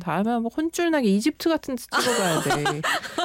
다음에 한번 혼쭐나게 이집트 같은 데 찍어가야 돼.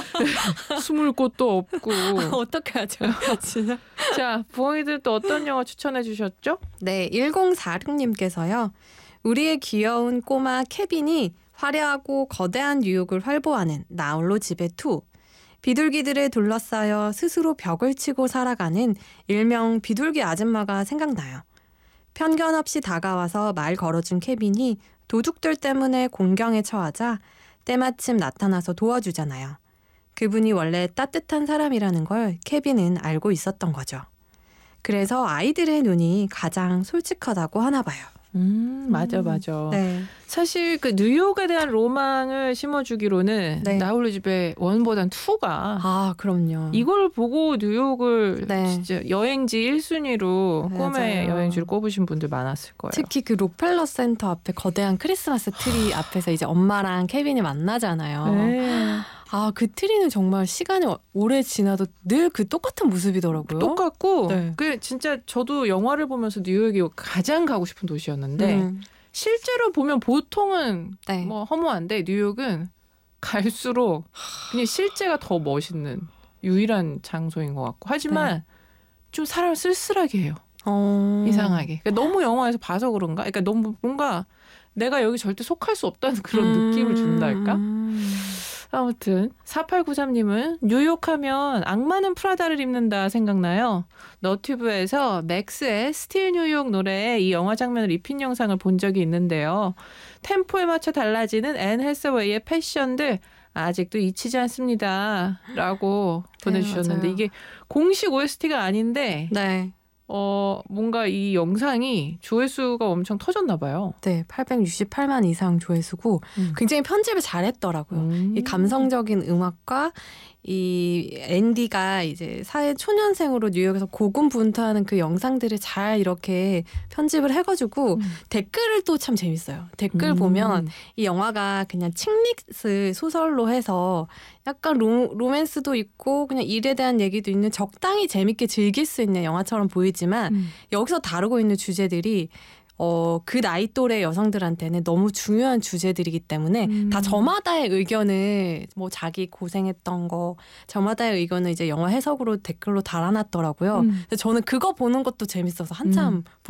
숨을 곳도 없고. 어떻게 하죠? 진짜. 자, 부엉이들 또 어떤 영화 추천해 주셨죠? 네, 1046님께서요. 우리의 귀여운 꼬마 케빈이 화려하고 거대한 뉴욕을 활보하는 나홀로 집에 2. 비둘기들에 둘러싸여 스스로 벽을 치고 살아가는 일명 비둘기 아줌마가 생각나요. 편견 없이 다가와서 말 걸어준 케빈이 도둑들 때문에 공경에 처하자 때마침 나타나서 도와주잖아요. 그분이 원래 따뜻한 사람이라는 걸 케빈은 알고 있었던 거죠. 그래서 아이들의 눈이 가장 솔직하다고 하나 봐요. 맞아. 네. 사실 그 뉴욕에 대한 로망을 심어주기로는 네. 나홀로 집에 1보단 2가 아, 그럼요. 이걸 보고 뉴욕을 네. 진짜 여행지 1순위로 꿈의 맞아요. 여행지를 꼽으신 분들 많았을 거예요. 특히 그 록펠러 센터 앞에 거대한 크리스마스 트리 앞에서 이제 엄마랑 케빈이 만나잖아요. 네. 아, 그 트리는 정말 시간이 오래 지나도 늘 그 똑같은 모습이더라고요. 똑같고 네. 그 진짜 저도 영화를 보면서 뉴욕이 가장 가고 싶은 도시였는데 실제로 보면 보통은 네. 뭐 허무한데 뉴욕은 갈수록 그냥 실제가 더 멋있는 유일한 장소인 것 같고 하지만 좀 사람을 쓸쓸하게 해요. 이상하게. 그러니까 너무 영화에서 봐서 그런가? 그러니까 너무 뭔가 내가 여기 절대 속할 수 없다는 그런 느낌을 준달까? 아무튼 4893님은 뉴욕하면 악마는 프라다를 입는다 생각나요. 너튜브에서 맥스의 스틸 뉴욕 노래에 이 영화 장면을 입힌 영상을 본 적이 있는데요. 템포에 맞춰 달라지는 앤 해서웨이의 패션들 아직도 잊히지 않습니다. 라고 보내주셨는데 맞아요. 이게 공식 OST가 아닌데 네. 뭔가 이 영상이 조회수가 엄청 터졌나 봐요. 네, 868만 이상 조회수고 굉장히 편집을 잘했더라고요. 이 감성적인 음악과 이 앤디가 이제 사회 초년생으로 뉴욕에서 고군분투하는 그 영상들을 잘 이렇게 편집을 해가지고 댓글을 또 참 재밌어요. 댓글 보면 이 영화가 그냥 칙릿을 소설로 해서 약간 로맨스도 있고 그냥 일에 대한 얘기도 있는 적당히 재밌게 즐길 수 있는 영화처럼 보이지만 여기서 다루고 있는 주제들이 그 나이 또래 여성들한테는 너무 중요한 주제들이기 때문에 다 저마다의 의견을 뭐 자기 고생했던 거 저마다의 의견을 이제 영화 해석으로 댓글로 달아놨더라고요. 근데 저는 그거 보는 것도 재밌어서 한참